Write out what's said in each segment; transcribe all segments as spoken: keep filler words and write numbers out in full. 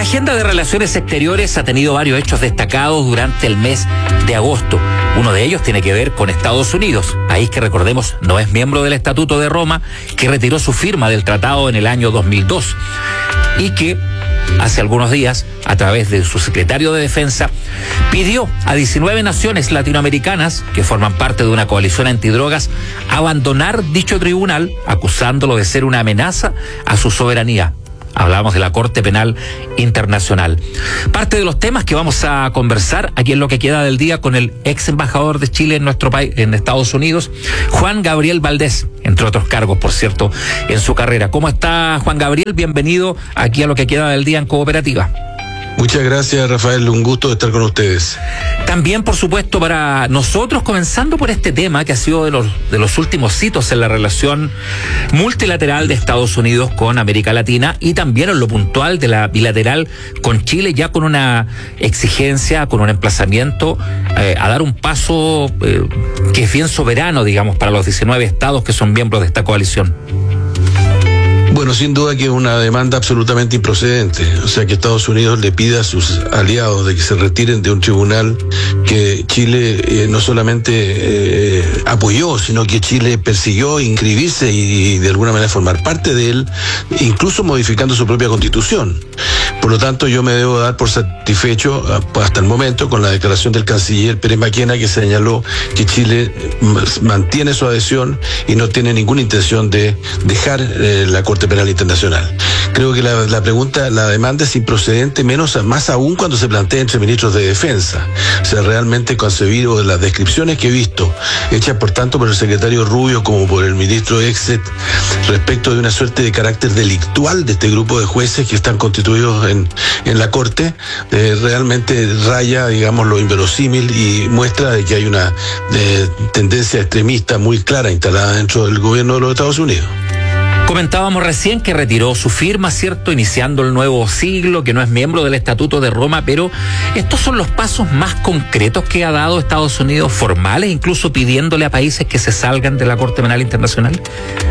agenda de relaciones exteriores ha tenido varios hechos destacados durante el mes de agosto. Uno de ellos tiene que ver con Estados Unidos, país que, recordemos, no es miembro del Estatuto de Roma, que retiró su firma del tratado en el año dos mil dos y que hace algunos días, a través de su secretario de Defensa, pidió a diecinueve naciones latinoamericanas que forman parte de una coalición antidrogas abandonar dicho tribunal, acusándolo de ser una amenaza a su soberanía. Hablamos de la Corte Penal Internacional. Parte de los temas que vamos a conversar aquí en lo que queda del día con el ex embajador de Chile en nuestro país, en Estados Unidos, Juan Gabriel Valdés, entre otros cargos, por cierto, en su carrera. ¿Cómo está, Juan Gabriel? Bienvenido aquí a lo que queda del día en Cooperativa. Muchas gracias, Rafael, un gusto estar con ustedes. También, por supuesto, para nosotros, comenzando por este tema que ha sido de los, de los últimos hitos en la relación multilateral de Estados Unidos con América Latina y también en lo puntual de la bilateral con Chile, ya con una exigencia, con un emplazamiento eh, a dar un paso eh, que es bien soberano, digamos, para los diecinueve estados que son miembros de esta coalición. Bueno, sin duda que es una demanda absolutamente improcedente. O sea, que Estados Unidos le pida a sus aliados de que se retiren de un tribunal que Chile eh, no solamente eh, apoyó, sino que Chile persiguió inscribirse y, y de alguna manera formar parte de él, incluso modificando su propia constitución. Por lo tanto, yo me debo dar por satisfecho hasta el momento con la declaración del canciller Pérez Maquena, que señaló que Chile mantiene su adhesión y no tiene ninguna intención de dejar eh, la Corte Penal Internacional. Creo que la, la pregunta, la demanda es improcedente, menos más aún cuando se plantea entre ministros de defensa. O sea, realmente concebido de las descripciones que he visto, hechas por tanto por el secretario Rubio como por el ministro Exet, respecto de una suerte de carácter delictual de este grupo de jueces que están constituidos en, en la Corte, eh, realmente raya, digamos, lo inverosímil y muestra de que hay una eh, tendencia extremista muy clara instalada dentro del gobierno de los Estados Unidos. Comentábamos recién que retiró su firma, ¿cierto?, iniciando el nuevo siglo, que no es miembro del Estatuto de Roma, pero estos son los pasos más concretos que ha dado Estados Unidos, formales, incluso pidiéndole a países que se salgan de la Corte Penal Internacional.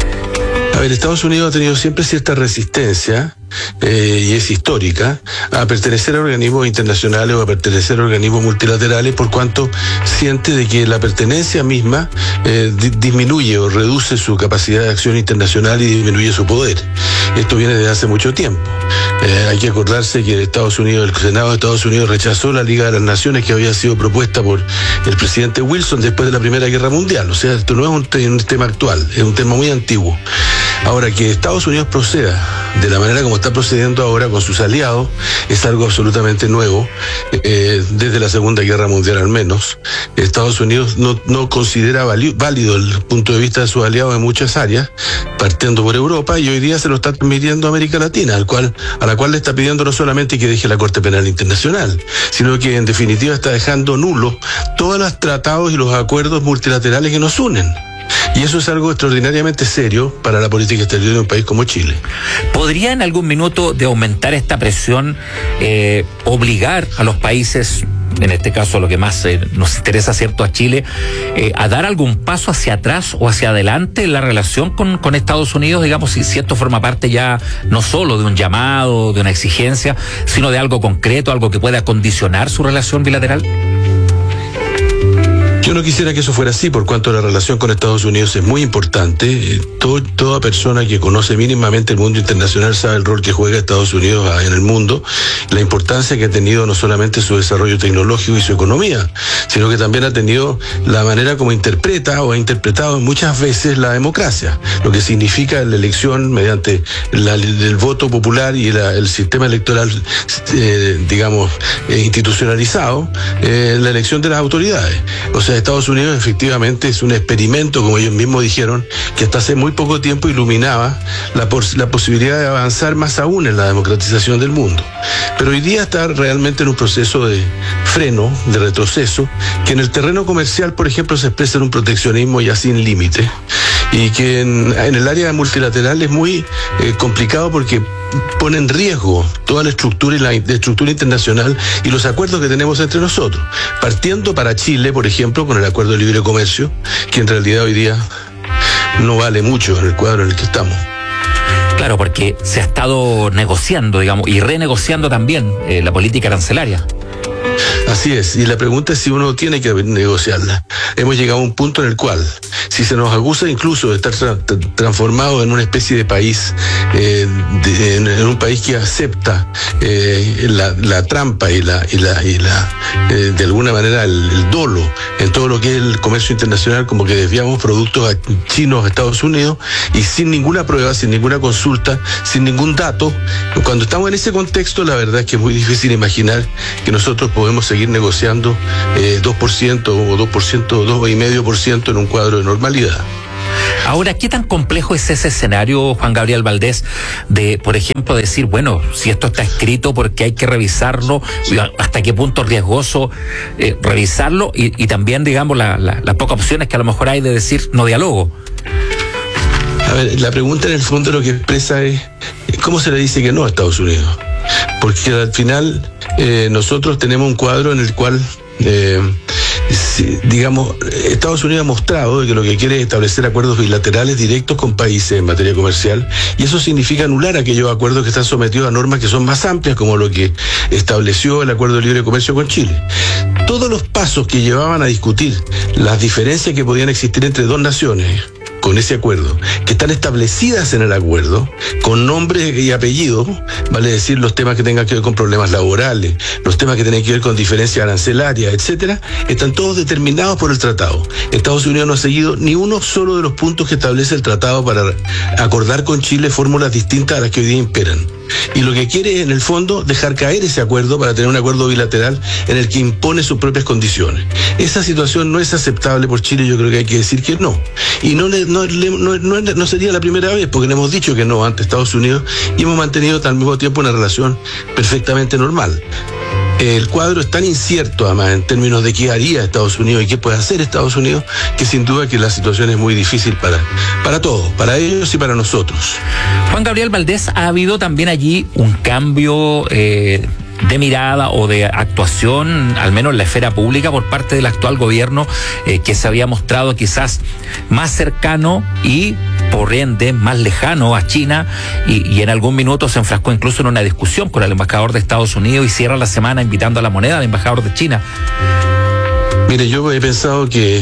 A ver, Estados Unidos ha tenido siempre cierta resistencia, eh, y es histórica, a pertenecer a organismos internacionales o a pertenecer a organismos multilaterales, por cuanto siente de que la pertenencia misma eh, di- disminuye o reduce su capacidad de acción internacional y disminuye su poder. Esto viene desde hace mucho tiempo. Eh, hay que acordarse que Estados Unidos, el Senado de Estados Unidos rechazó la Liga de las Naciones que había sido propuesta por el presidente Wilson después de la Primera Guerra Mundial. O sea, esto no es un, te- un tema actual, es un tema muy antiguo. Ahora, que Estados Unidos proceda de la manera como está procediendo ahora con sus aliados es algo absolutamente nuevo, eh, desde la Segunda Guerra Mundial al menos. Estados Unidos no, no considera vali- válido el punto de vista de sus aliados en muchas áreas, partiendo por Europa, y hoy día se lo está transmitiendo a América Latina, al cual, a la cual le está pidiendo no solamente que deje la Corte Penal Internacional, sino que en definitiva está dejando nulos todos los tratados y los acuerdos multilaterales que nos unen. Y eso es algo extraordinariamente serio para la política exterior de un país como Chile. ¿Podría en algún minuto de aumentar esta presión eh, obligar a los países, en este caso lo que más eh, nos interesa, cierto, a Chile, eh, a dar algún paso hacia atrás o hacia adelante en la relación con, con Estados Unidos, digamos, si, si esto forma parte ya no solo de un llamado, de una exigencia, sino de algo concreto, algo que pueda condicionar su relación bilateral? Yo no quisiera que eso fuera así, por cuanto la relación con Estados Unidos es muy importante. Eh, todo, toda persona que conoce mínimamente el mundo internacional sabe el rol que juega Estados Unidos en el mundo, la importancia que ha tenido no solamente su desarrollo tecnológico y su economía, sino que también ha tenido la manera como interpreta o ha interpretado muchas veces la democracia, lo que significa la elección mediante la, el voto popular y la, el sistema electoral, eh, digamos, eh, institucionalizado, eh, la elección de las autoridades. O sea, Estados Unidos efectivamente es un experimento, como ellos mismos dijeron, que hasta hace muy poco tiempo iluminaba la, pos- la posibilidad de avanzar más aún en la democratización del mundo. Pero hoy día está realmente en un proceso de freno, de retroceso, que en el terreno comercial, por ejemplo, se expresa en un proteccionismo ya sin límite, y que en, en el área multilateral es muy eh, complicado porque pone en riesgo toda la estructura y la, la estructura internacional y los acuerdos que tenemos entre nosotros, partiendo para Chile, por ejemplo, con el acuerdo de libre comercio, que en realidad hoy día no vale mucho en el cuadro en el que estamos. Claro, porque se ha estado negociando, digamos, y renegociando también eh, la política arancelaria. Así es, y la pregunta es si uno tiene que negociarla. Hemos llegado a un punto en el cual, si se nos acusa incluso de estar tra- transformado en una especie de país, eh, de, en, en un país que acepta eh, la, la trampa y la, y la, y la eh, de alguna manera el, el dolo en todo lo que es el comercio internacional, como que desviamos productos a chinos a Estados Unidos y sin ninguna prueba, sin ninguna consulta, sin ningún dato. Cuando estamos en ese contexto, la verdad es que es muy difícil imaginar que nosotros podemos seguir negociando eh, dos por ciento o dos por ciento, dos coma cinco por ciento en un cuadro de normalidad. Ahora, ¿qué tan complejo es ese escenario, Juan Gabriel Valdés, de, por ejemplo, decir, bueno, si esto está escrito porque hay que revisarlo, hasta qué punto es riesgoso eh, revisarlo y, y también, digamos, la, la, las pocas opciones que a lo mejor hay de decir no diálogo? A ver, la pregunta en el fondo lo que expresa es ¿cómo se le dice que no a Estados Unidos? Porque al final eh, nosotros tenemos un cuadro en el cual eh, si, digamos, Estados Unidos ha mostrado de que lo que quiere es establecer acuerdos bilaterales directos con países en materia comercial, y eso significa anular aquellos acuerdos que están sometidos a normas que son más amplias, como lo que estableció el Acuerdo de Libre Comercio con Chile. Todos los pasos que llevaban a discutir las diferencias que podían existir entre dos naciones con ese acuerdo, que están establecidas en el acuerdo, con nombre y apellido, vale decir, los temas que tengan que ver con problemas laborales, los temas que tienen que ver con diferencias arancelarias, etcétera, están todos determinados por el tratado. Estados Unidos no ha seguido ni uno solo de los puntos que establece el tratado para acordar con Chile fórmulas distintas a las que hoy día imperan. Y lo que quiere es, en el fondo, dejar caer ese acuerdo para tener un acuerdo bilateral en el que impone sus propias condiciones. Esa situación no es aceptable por Chile, yo creo que hay que decir que no. Y no, no, no, no, no sería la primera vez, porque le hemos dicho que no ante Estados Unidos y hemos mantenido al mismo tiempo una relación perfectamente normal. El cuadro es tan incierto, además, en términos de qué haría Estados Unidos y qué puede hacer Estados Unidos, que sin duda que la situación es muy difícil para, para todos, para ellos y para nosotros. Juan Gabriel Valdés, ha habido también allí un cambio eh, de mirada o de actuación, al menos en la esfera pública, por parte del actual gobierno, eh, que se había mostrado quizás más cercano y por ende más lejano a China, y, y en algún minuto se enfrascó incluso en una discusión con el embajador de Estados Unidos y cierra la semana invitando a la moneda al embajador de China. Mire, yo he pensado que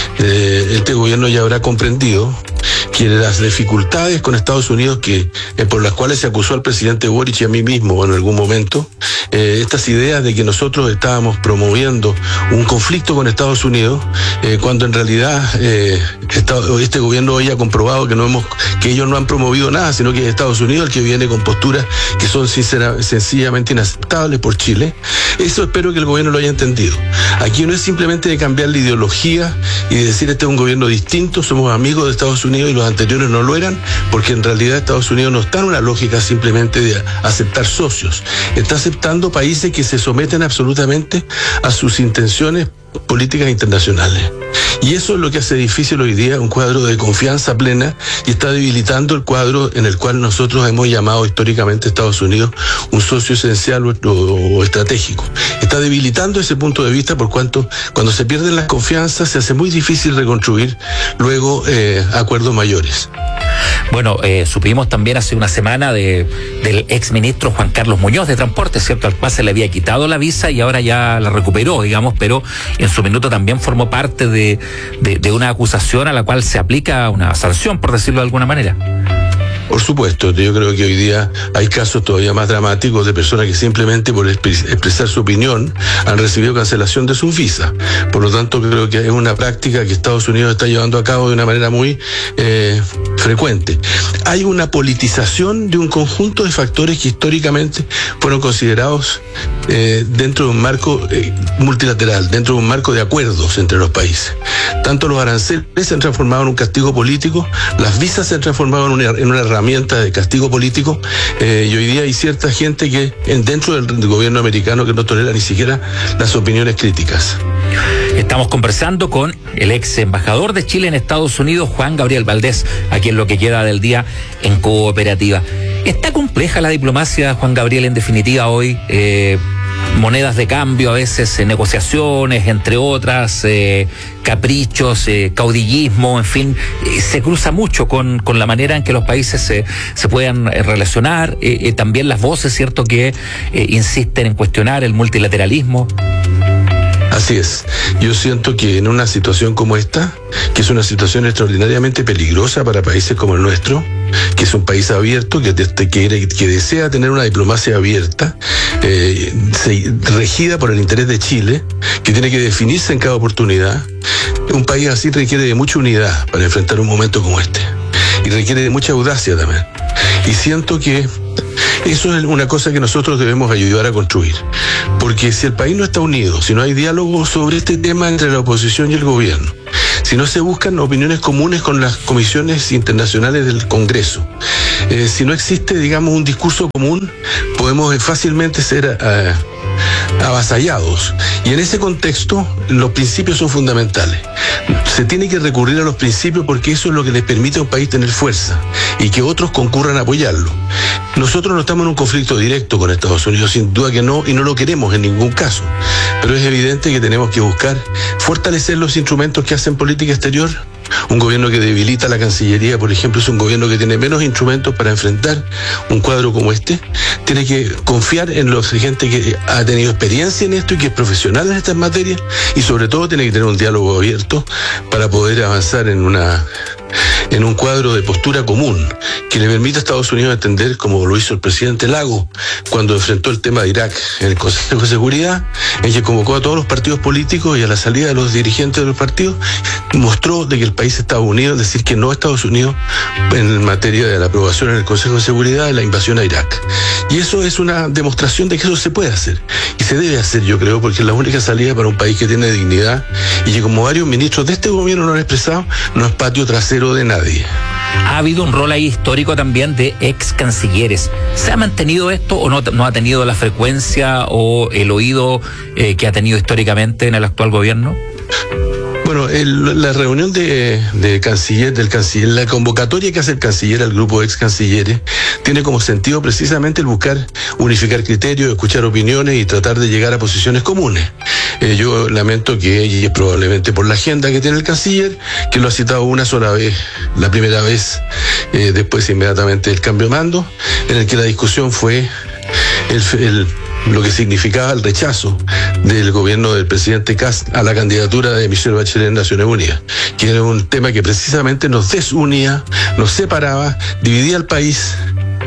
eh, este gobierno ya habrá comprendido que las dificultades con Estados Unidos que eh, por las cuales se acusó al presidente Boric y a mí mismo en algún momento, eh, estas ideas de que nosotros estábamos promoviendo un conflicto con Estados Unidos, eh, cuando en realidad eh, este gobierno hoy ha comprobado que no hemos, que ellos no han promovido nada, sino que es Estados Unidos el que viene con posturas que son sincera, sencillamente inaceptables por Chile. Eso espero que el gobierno lo haya entendido. Aquí no es simplemente de cambiar la ideología y de decir este es un gobierno distinto, somos amigos de Estados Unidos y los anteriores no lo eran, porque en realidad Estados Unidos no está en una lógica simplemente de aceptar socios, está aceptando países que se someten absolutamente a sus intenciones políticas internacionales. Y eso es lo que hace difícil hoy día un cuadro de confianza plena y está debilitando el cuadro en el cual nosotros hemos llamado históricamente a Estados Unidos un socio esencial o, o, o estratégico. Está debilitando ese punto de vista, por cuanto cuando se pierden las confianzas se hace muy difícil reconstruir luego eh, acuerdos mayores. Bueno, eh, supimos también hace una semana de del exministro Juan Carlos Muñoz de Transporte, ¿cierto? Al cual se le había quitado la visa y ahora ya la recuperó, digamos, pero en su minuto también formó parte de, de, de una acusación a la cual se aplica una sanción, por decirlo de alguna manera. Por supuesto, yo creo que hoy día hay casos todavía más dramáticos de personas que simplemente por expresar su opinión han recibido cancelación de sus visas. Por lo tanto, creo que es una práctica que Estados Unidos está llevando a cabo de una manera muy eh, frecuente. Hay una politización de un conjunto de factores que históricamente fueron considerados eh, dentro de un marco eh, multilateral, dentro de un marco de acuerdos entre los países. Tanto los aranceles se han transformado en un castigo político, las visas se han transformado en una, en una herramienta de castigo político, eh, y hoy día hay cierta gente que en, dentro del, del gobierno americano que no tolera ni siquiera las opiniones críticas. Estamos conversando con el ex embajador de Chile en Estados Unidos, Juan Gabriel Valdés, aquí en lo que queda del día en Cooperativa. ¿Está compleja la diplomacia, Juan Gabriel, en definitiva hoy? Eh, monedas de cambio, a veces eh, negociaciones, entre otras, eh, caprichos, eh, caudillismo, en fin, eh, se cruza mucho con, con la manera en que los países se, se puedan eh, relacionar, eh, eh, también las voces, ¿cierto?, que eh, insisten en cuestionar el multilateralismo. Así es. Yo siento que en una situación como esta, que es una situación extraordinariamente peligrosa para países como el nuestro, que es un país abierto, que, que, que desea tener una diplomacia abierta, eh, se, regida por el interés de Chile, que tiene que definirse en cada oportunidad, un país así requiere de mucha unidad para enfrentar un momento como este. Y requiere de mucha audacia también. Y siento que eso es una cosa que nosotros debemos ayudar a construir. Porque si el país no está unido, si no hay diálogo sobre este tema entre la oposición y el gobierno, si no se buscan opiniones comunes con las comisiones internacionales del Congreso, eh, si no existe, digamos, un discurso común, podemos fácilmente ser uh, avasallados. Y en ese contexto, los principios son fundamentales. Se tiene que recurrir a los principios porque eso es lo que les permite a un país tener fuerza y que otros concurran a apoyarlo. Nosotros no estamos en un conflicto directo con Estados Unidos, sin duda que no, y no lo queremos en ningún caso. Pero es evidente que tenemos que buscar fortalecer los instrumentos que hacen política exterior. Un gobierno que debilita la Cancillería, por ejemplo, es un gobierno que tiene menos instrumentos para enfrentar un cuadro como este. Tiene que confiar en los gente que ha tenido experiencia en esto y que es profesional en estas materias, y sobre todo tiene que tener un diálogo abierto para poder avanzar en una en un cuadro de postura común que le permita a Estados Unidos entender, como lo hizo el presidente Lago cuando enfrentó el tema de Irak en el Consejo de Seguridad, en que convocó a todos los partidos políticos y a la salida de los dirigentes de los partidos mostró de que el país estaba unido, es decir, que no Estados Unidos en materia de la aprobación en el Consejo de Seguridad de la invasión a Irak. Y eso es una demostración de que eso se puede hacer y se debe hacer, yo creo, porque es la única salida para un país que tiene dignidad y que, como varios ministros de este gobierno lo han expresado, no es patio trasero de nadie. Ha habido un rol ahí histórico también de ex cancilleres. ¿Se ha mantenido esto o no, no ha tenido la frecuencia o el oído eh, que ha tenido históricamente en el actual gobierno? Bueno, el, la reunión de, de canciller, del canciller, la convocatoria que hace el canciller al grupo de ex cancilleres tiene como sentido precisamente el buscar unificar criterios, escuchar opiniones y tratar de llegar a posiciones comunes. Eh, yo lamento que, y es probablemente por la agenda que tiene el canciller, que lo ha citado una sola vez, la primera vez, eh, después inmediatamente del cambio de mando, en el que la discusión fue el, el lo que significaba el rechazo del gobierno del presidente Kast a la candidatura de Michelle Bachelet en Naciones Unidas, que era un tema que precisamente nos desunía, nos separaba, dividía el país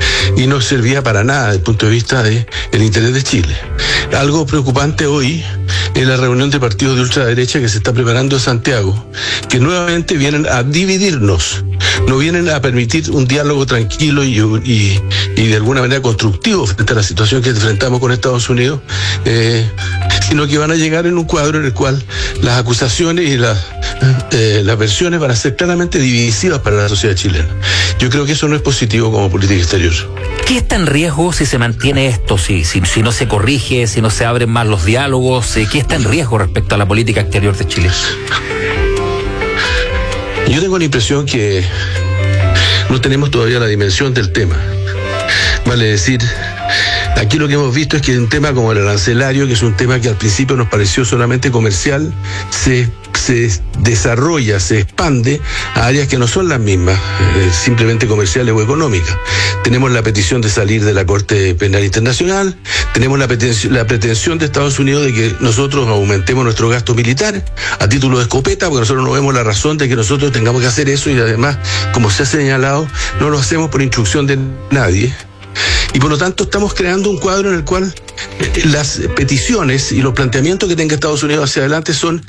y no servía para nada desde el punto de vista del interés de Chile. Algo preocupante hoy es la reunión de partidos de ultraderecha que se está preparando en Santiago, que nuevamente vienen a dividirnos, no vienen a permitir un diálogo tranquilo y, y, y de alguna manera constructivo frente a la situación que enfrentamos con Estados Unidos, eh, sino que van a llegar en un cuadro en el cual las acusaciones y las, eh, las versiones van a ser claramente divisivas para la sociedad chilena. Yo creo que eso no es positivo como política exterior. ¿Qué está en riesgo si se mantiene esto, si, si, si no se corrige, si no se abren más los diálogos? ¿Qué está en riesgo respecto a la política exterior de Chile? Yo tengo la impresión que no tenemos todavía la dimensión del tema. Vale decir, aquí lo que hemos visto es que un tema como el arancelario, que es un tema que al principio nos pareció solamente comercial, se, se desarrolla, se expande a áreas que no son las mismas, eh, simplemente comerciales o económicas. Tenemos la petición de salir de la Corte Penal Internacional, tenemos la pretensión, la pretensión de Estados Unidos de que nosotros aumentemos nuestro gasto militar a título de escopeta, porque nosotros no vemos la razón de que nosotros tengamos que hacer eso y además, como se ha señalado, no lo hacemos por instrucción de nadie. Y por lo tanto estamos creando un cuadro en el cual las peticiones y los planteamientos que tenga Estados Unidos hacia adelante son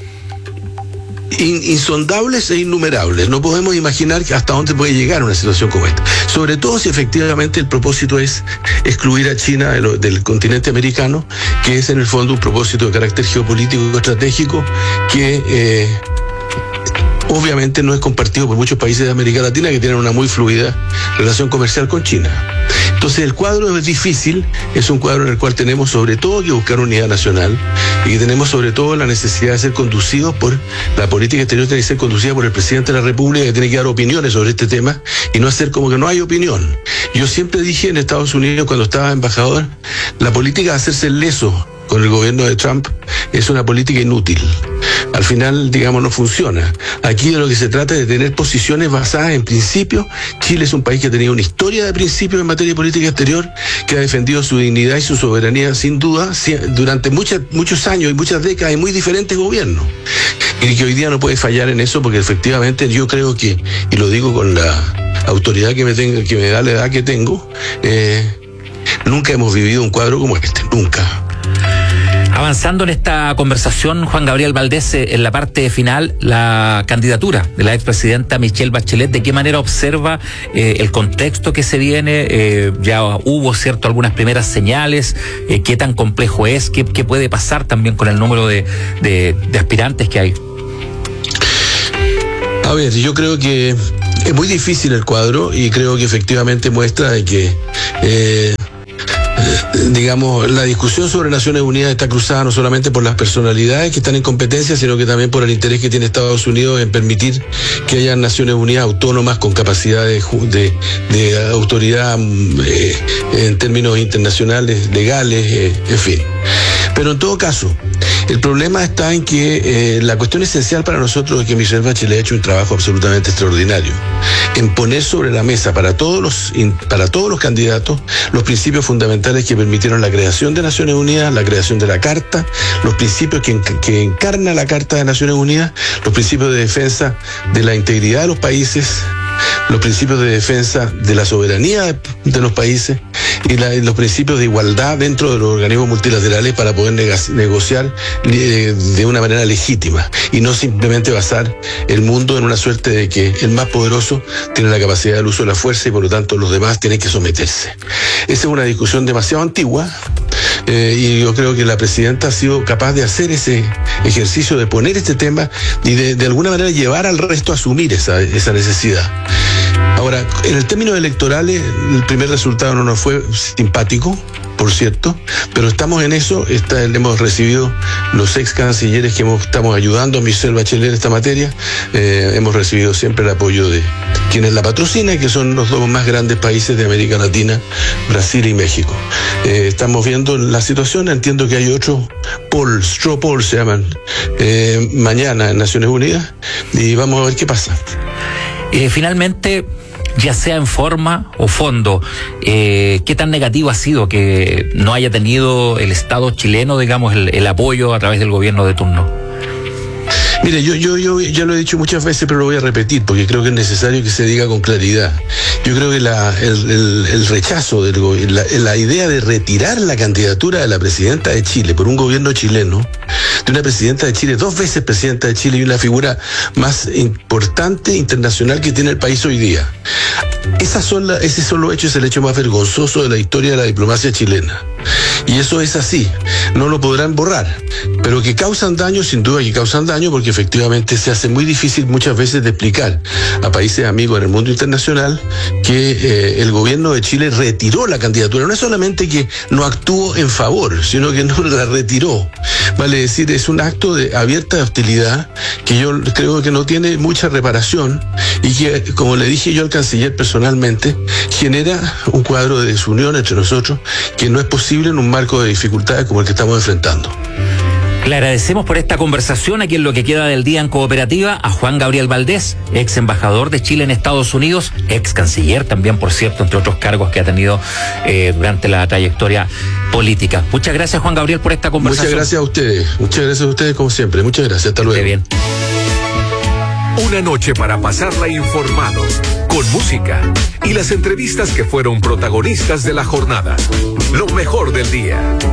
in, insondables e innumerables. No podemos imaginar hasta dónde puede llegar una situación como esta. Sobre todo si efectivamente el propósito es excluir a China de lo, del continente americano, que es en el fondo un propósito de carácter geopolítico y estratégico que eh, obviamente no es compartido por muchos países de América Latina que tienen una muy fluida relación comercial con China. Entonces el cuadro es difícil, es un cuadro en el cual tenemos sobre todo que buscar unidad nacional y que tenemos sobre todo la necesidad de ser conducidos por la política exterior, tiene que ser conducida por el presidente de la República, que tiene que dar opiniones sobre este tema y no hacer como que no hay opinión. Yo siempre dije en Estados Unidos cuando estaba embajador, la política de hacerse el leso con el gobierno de Trump es una política inútil. Al final, digamos, no funciona. Aquí de lo que se trata es de tener posiciones basadas en principios. Chile es un país que ha tenido una historia de principios en materia de política exterior, que ha defendido su dignidad y su soberanía, sin duda, durante muchas, muchos años y muchas décadas en muy diferentes gobiernos. Y que hoy día no puede fallar en eso, porque efectivamente yo creo que, y lo digo con la autoridad que me, tenga, que me da la edad que tengo, eh, nunca hemos vivido un cuadro como este, nunca. Avanzando en esta conversación, Juan Gabriel Valdés, en la parte final, la candidatura de la expresidenta Michelle Bachelet, ¿de qué manera observa eh, el contexto que se viene? Eh, ya hubo, cierto, algunas primeras señales, eh, ¿qué tan complejo es? ¿Qué, qué puede pasar también con el número de, de, de aspirantes que hay? A ver, yo creo que es muy difícil el cuadro y creo que efectivamente muestra de que... Eh, digamos, la discusión sobre Naciones Unidas está cruzada no solamente por las personalidades que están en competencia, sino que también por el interés que tiene Estados Unidos en permitir que haya Naciones Unidas autónomas con capacidad de, de, de autoridad eh, en términos internacionales, legales, eh, en fin. Pero en todo caso, el problema está en que eh, la cuestión esencial para nosotros es que Michelle Bachelet ha hecho un trabajo absolutamente extraordinario en poner sobre la mesa para todos los para todos los candidatos los principios fundamentales que permitieron la creación de Naciones Unidas, la creación de la Carta, los principios que, que encarna la Carta de Naciones Unidas, los principios de defensa de la integridad de los países, los principios de defensa de la soberanía de, de los países y, la, y los principios de igualdad dentro de los organismos multilaterales para poder negoci- negociar eh, de una manera legítima y no simplemente basar el mundo en una suerte de que el más poderoso tiene la capacidad del uso de la fuerza y por lo tanto los demás tienen que someterse. Esa es una discusión demasiado antigua. Eh, y yo creo que la presidenta ha sido capaz de hacer ese ejercicio de poner este tema y de, de alguna manera llevar al resto a asumir esa, esa necesidad. Ahora, en el términos electorales, el primer resultado no nos fue simpático, por cierto, pero estamos en eso. Está, hemos recibido los ex cancilleres que hemos, estamos ayudando a Michelle Bachelet en esta materia. Eh, hemos recibido siempre el apoyo de quienes la patrocinan, que son los dos más grandes países de América Latina, Brasil y México. Eh, estamos viendo la situación. Entiendo que hay otros polls, straw polls se llaman, eh, mañana en Naciones Unidas, y vamos a ver qué pasa. Eh, finalmente, ya sea en forma o fondo, eh, ¿qué tan negativo ha sido que no haya tenido el Estado chileno, digamos, el, el apoyo a través del gobierno de turno? Mire, yo, yo, yo ya lo he dicho muchas veces, pero lo voy a repetir porque creo que es necesario que se diga con claridad. Yo creo que la, el, el, el rechazo, del, la, la idea de retirar la candidatura de la presidenta de Chile por un gobierno chileno, de una presidenta de Chile, dos veces presidenta de Chile y una figura más importante internacional que tiene el país hoy día. Esas son la, ese solo hecho es el hecho más vergonzoso de la historia de la diplomacia chilena. Y eso es así, no lo podrán borrar, pero que causan daño, sin duda que causan daño, porque efectivamente se hace muy difícil muchas veces de explicar a países amigos en el mundo internacional que eh, el gobierno de Chile retiró la candidatura. No es solamente que no actuó en favor, sino que no la retiró. Vale decir, es un acto de abierta hostilidad que yo creo que no tiene mucha reparación y que, como le dije yo al canciller personalmente, genera un cuadro de desunión entre nosotros que no es posible en un marco de dificultades como el que estamos enfrentando. Le agradecemos por esta conversación aquí en lo que queda del día en Cooperativa a Juan Gabriel Valdés, ex embajador de Chile en Estados Unidos, ex canciller también, por cierto, entre otros cargos que ha tenido eh, durante la trayectoria política. Muchas gracias, Juan Gabriel, por esta conversación. Muchas gracias a ustedes, muchas gracias a ustedes como siempre. Muchas gracias, hasta luego. Bien. Una noche para pasarla informado, con música y las entrevistas que fueron protagonistas de la jornada. Lo mejor del día.